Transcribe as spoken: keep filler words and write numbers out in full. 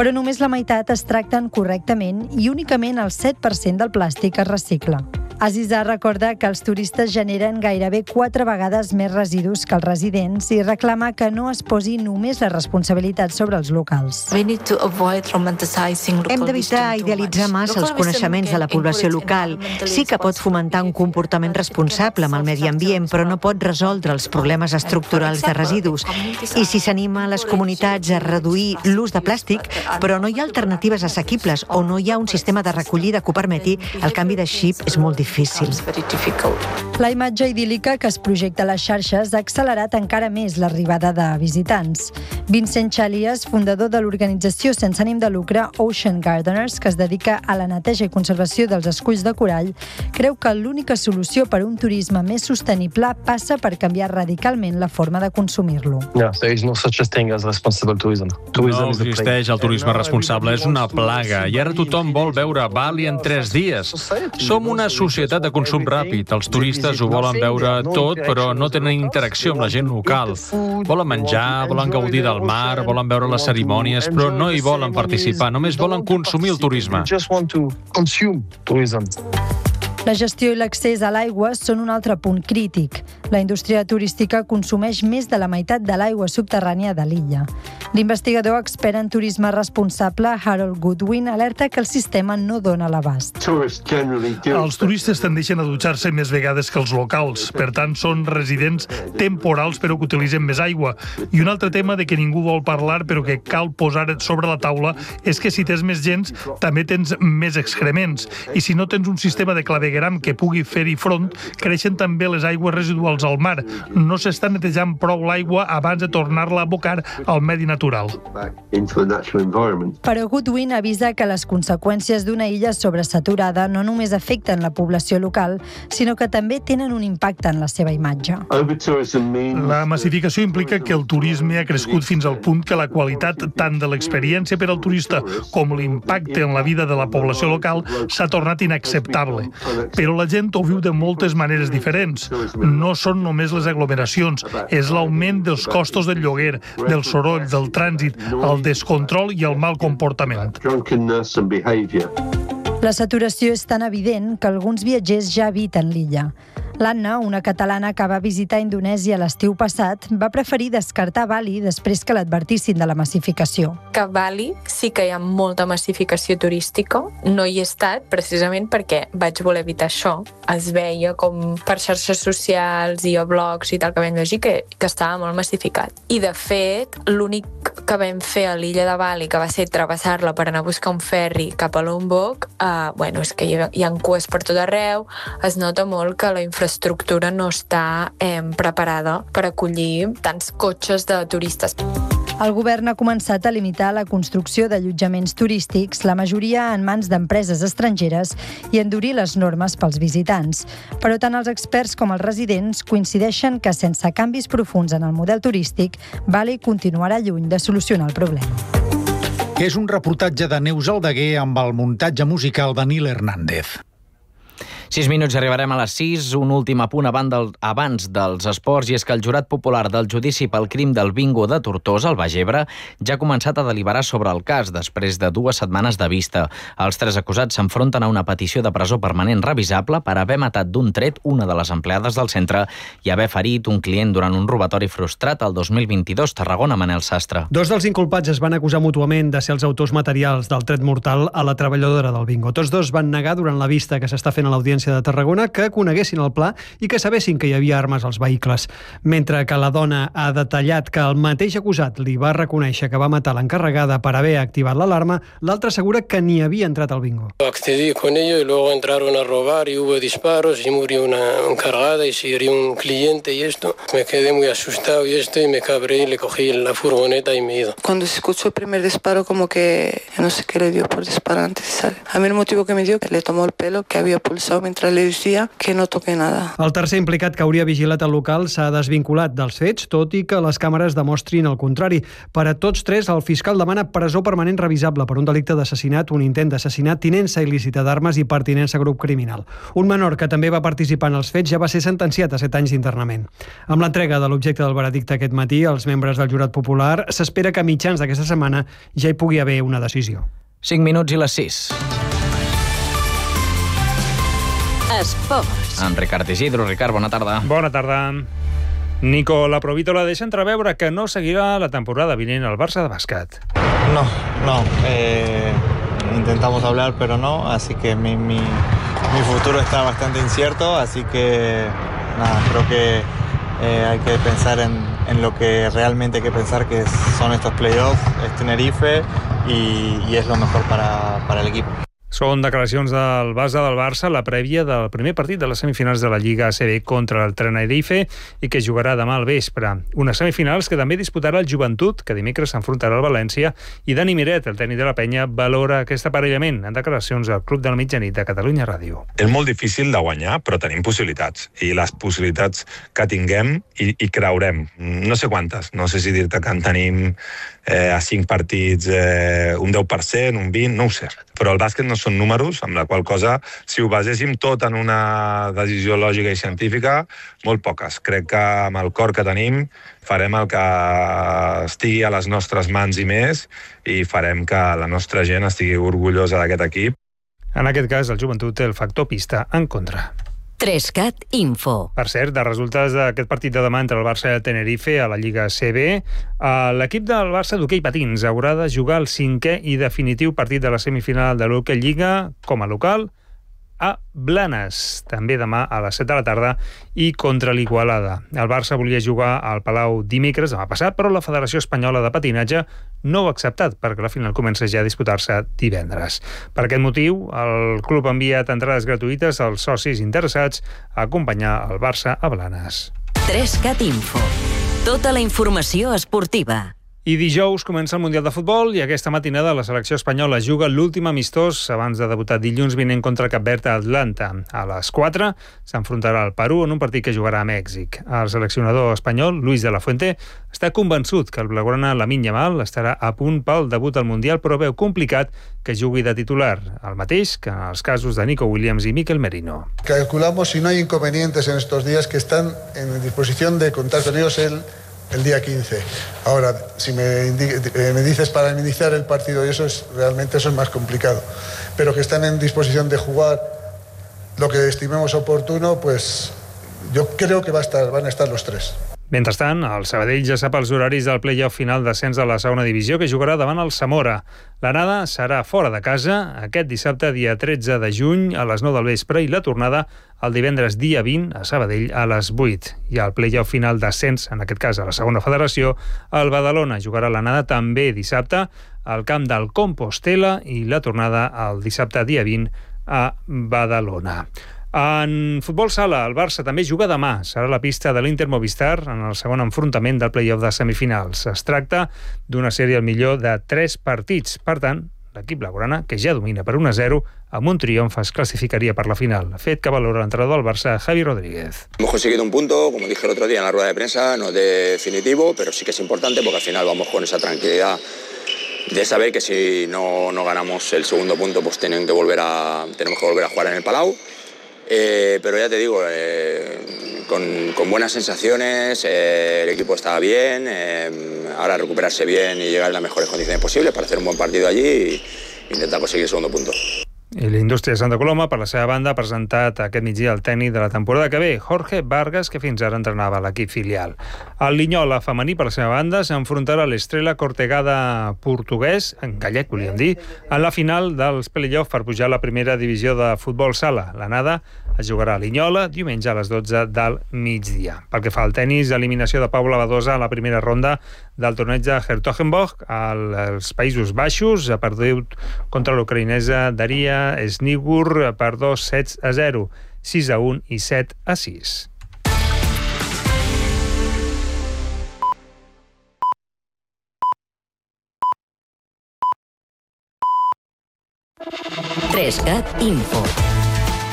però només la meitat es tracten correctament i únicament el set per cent del plàstic es recicla. Azizah recorda que els turistes generen gairebé quatre vegades més residus que els residents i reclama que no es posi només la responsabilitat sobre els locals. Hem d'evitar idealitzar massa els coneixements de la població local. Sí que pot fomentar un comportament responsable amb el medi ambient, però no pot resoldre els problemes estructurals de residus. I si s'anima a les comunitats a reduir l'ús de plàstic, però no hi ha alternatives assequibles o no hi ha un sistema de recollida que ho permeti, el canvi de xip és molt difícil. La imatge idíl·lica que es projecta a les xarxes ha accelerat encara més l'arribada de visitants. Vincent Chalias, fundador de l'organització sense ànim de lucre Ocean Gardeners, que es dedica a la neteja i conservació dels esculls de corall, creu que l'única solució per a un turisme més sostenible passa per canviar radicalment la forma de consumir-lo. No existeix el turisme responsable, és una plaga, i ara tothom vol veure Bali en tres dies. Som una societat de consum ràpid. Els turistes ho volen veure tot, però no tenen interacció amb la gent local. Volen menjar, volen gaudir del mar, volen veure les cerimònies, però no hi volen participar, només volen consumir el turisme. La gestió i l'accés a l'aigua són un altre punt crític. La indústria turística consumeix més de la meitat de l'aigua subterrània de l'illa. L'investigador expert en turisme responsable, Harold Goodwin, alerta que el sistema no dona l'abast. Els turistes tendeixen a dutxar-se més vegades que els locals. Per tant, són residents temporals però que utilitzen més aigua. I un altre tema de què ningú vol parlar però que cal posar sobre la taula és que si tens més gens, també tens més excrements. I si no tens un sistema de clavegueram que pugui fer-hi front, creixen també les aigües residuals al mar. No s'està netejant prou l'aigua abans de tornar-la a abocar al medi natural. Però Goodwin avisa que les conseqüències d'una illa sobresaturada no només afecten la població local, sinó que també tenen un impacte en la seva imatge. La massificació implica que el turisme ha crescut fins al punt que la qualitat tant de l'experiència per al turista com l'impacte en la vida de la població local s'ha tornat inacceptable. Però la gent ho viu de moltes maneres diferents. No són només les aglomeracions, és l'augment dels costos del lloguer, del soroll, del trànsit, el descontrol i el mal comportament. La saturació és tan evident que alguns viatgers ja eviten l'illa. L'Anna, una catalana que va visitar Indonèsia l'estiu passat, va preferir descartar Bali després que l'advertissin de la massificació. Que a Bali sí que hi ha molta massificació turística. No hi he estat precisament perquè vaig voler evitar això. Es veia com per xarxes socials i a blogs i tal que vam llegir que, que estava molt massificat. I de fet, l'únic que vam fer a l'illa de Bali, que va ser travessar-la per anar a buscar un ferri cap a Lombok, eh, bueno, és que hi ha, hi ha cues per tot arreu, es nota molt que la infraestructura no està eh, preparada per acollir tants cotxes de turistes. El govern ha començat a limitar la construcció d'allotjaments turístics, la majoria en mans d'empreses estrangeres, i endurir les normes pels visitants. Però tant els experts com els residents coincideixen que sense canvis profunds en el model turístic, Bali continuarà lluny de solucionar el problema. És un reportatge de Neus Aldeguer amb el muntatge musical de Nil Hernández. Sis minuts i arribarem a les sis. Un últim apunt abans dels esports, i és que el jurat popular del judici pel crim del bingo de Tortosa, al Baix Ebre, ja ha començat a deliberar sobre el cas després de dues setmanes de vista. Els tres acusats s'enfronten a una petició de presó permanent revisable per haver matat d'un tret una de les empleades del centre i haver ferit un client durant un robatori frustrat el dos mil vint-i-dos. Tarragona, Manel Sastre. Dos dels inculpats es van acusar mútuament de ser els autors materials del tret mortal a la treballadora del bingo. Tots dos van negar durant la vista que s'està fent a l'audiència de Tarragona que coneguessin el pla i que sabessin que hi havia armes als vehicles. Mentre que la dona ha detallat que el mateix acusat li va reconèixer que va matar l'encarregada per haver activat l'alarma, l'altre assegura que ni havia entrat al bingo. Accedí con ellos y luego entraron a robar y hubo disparos y murió una encargada y se hirió un cliente y esto. Me quedé muy asustado y esto y me cabré y le cogí la furgoneta y me he ido. Cuando se escuchó el primer disparo, como que no sé qué le dio por disparar antes de salir. A mí el motivo que me dio que le tomó el pelo que había pulsado mientras mientras le decía que no toque nada. El tercer implicat que hauria vigilat el local s'ha desvinculat dels fets, tot i que les càmeres demostrin el contrari. Per a tots tres, el fiscal demana presó permanent revisable per un delicte d'assassinat, un intent d'assassinat, tinença il·lícita d'armes i pertinença a grup criminal. Un menor que també va participar en els fets ja va ser sentenciat a set anys d'internament. Amb l'entrega de l'objecte del veredicte aquest matí, els membres del jurat popular s'espera que a mitjans d'aquesta setmana ja hi pugui haver una decisió. cinc minuts i les sis. Esports. En Ricard Isidro. Ricard, bona tarda. Bona tarda. Nico Laprovítola deixa entreveure que no seguirà la temporada vinent al Barça de bàsquet. No, no. Eh, intentamos hablar, pero no. Así que mi, mi, mi futuro está bastante incierto. Así que, nada, creo que eh, hay que pensar en, en lo que realmente hay que pensar, que son estos playoffs, es Tenerife, y, y es lo mejor para, para el equipo. Són declaracions del base del Barça a la prèvia del primer partit de les semifinals de la Lliga A C B contra el Tenerife i que jugarà demà al vespre. Unes semifinals que també disputarà el Joventut, que dimecres s'enfrontarà al València, i Dani Miret, el tècnic de la penya, valora aquest aparellament en declaracions al Club de la Mitjanit de Catalunya Ràdio. És molt difícil de guanyar, però tenim possibilitats. I les possibilitats que tinguem i, i creurem. No sé quantes. No sé si dir-te que en tenim eh, a cinc partits eh, un deu per cent, un vint, no ho sé. Però el bàsquet no són números, amb la qual cosa, si ho baséssim tot en una decisió lògica i científica, molt poques. Crec que amb el cor que tenim farem el que estigui a les nostres mans i més, i farem que la nostra gent estigui orgullosa d'aquest equip. En aquest cas, el Joventut té el factor pista en contra. Trescat Info. Per cert, de resultats d'aquest partit de demà entre el Barça i el Tenerife a la Lliga C B, l'equip del Barça d'hoquei patins haurà de jugar el cinquè i definitiu partit de la semifinal de l'Hockey Lliga com a local a Blanes, també demà a les set de la tarda i contra l'Igualada. El Barça volia jugar al Palau dimecres, demà passat, però la Federació Espanyola de Patinatge no ho ha acceptat perquè la final comença ja a disputar-se divendres. Per aquest motiu, el club ha enviat entrades gratuïtes als socis interessats a acompanyar el Barça a Blanes. Trescat Info. Tota la informació esportiva. I dijous comença el Mundial de Futbol i aquesta matinada la selecció espanyola juga l'últim amistós abans de debutar dilluns vinent contra Cap Verd a Atlanta. A les quatre s'enfrontarà al Perú en un partit que jugarà a Mèxic. El seleccionador espanyol, Luis de la Fuente, està convençut que el blaugrana Lamine Yamal estarà a punt pel debut al Mundial, però veu complicat que jugui de titular, el mateix que en els casos de Nico Williams i Mikel Merino. Calculamos, si no hay inconvenientes en estos días, que están en disposición de contar con ellos el el día quince. Ahora, si me, me dices para iniciar el partido, y eso es realmente eso es más complicado, pero que están en disposición de jugar lo que estimemos oportuno, pues yo creo que va a estar, van a estar los tres. Mentrestant, el Sabadell ja sap els horaris del play-off final d'ascens a la segona divisió, que jugarà davant el Zamora. L'anada serà fora de casa aquest dissabte, dia tretze de juny, a les nou del vespre, i la tornada el divendres dia vint a Sabadell a les vuit. I al play-off final d'ascens, en aquest cas a la segona federació, el Badalona jugarà l'anada també dissabte al camp del Compostela i la tornada el dissabte dia vint a Badalona. En futbol sala, el Barça també juga demà. Serà la pista de l'Inter Movistar en el segon enfrontament del play-off de semifinals. Es tracta d'una sèrie al millor de tres partits. Per tant, l'equip blaugrana, que ja domina per un a zero, amb un triomf es clasificaria per la final. Fet que valora l'entrenador del Barça, Javi Rodríguez. Hemos conseguido un punto, como dije el otro día en la rueda de prensa, no es definitivo, pero sí que es importante porque al final vamos con esa tranquilidad de saber que si no, no ganamos el segundo punto, pues tienen que volver a, tenemos que volver a jugar en el Palau. Eh, pero ya te digo, eh, con, con buenas sensaciones, eh, el equipo está bien, eh, ahora recuperarse bien y llegar en las mejores condiciones posibles para hacer un buen partido allí i intentar conseguir el segundo punto. I l'Indústria de Santa Coloma, per la seva banda, ha presentat aquest migdia el tècnic de la temporada que ve, Jorge Vargas, que fins ara entrenava l'equip filial. El Linyola femení, per la seva banda, s'enfrontarà a l'Estrela Cortegada portuguès, en gallec, volíem dir, en la final dels play-off per pujar a la primera divisió de futbol sala. L'anada es jugarà a Linyola diumenge a les dotze del migdia. Pel que fa al tenis, eliminació de Paula Badosa a la primera ronda del torneig de Hertogenbosch als Països Baixos. Ha perdut contra l'ucraïnesa Daria Snigur per dos sets a zero, sis a un i set a sis. Trescat Info.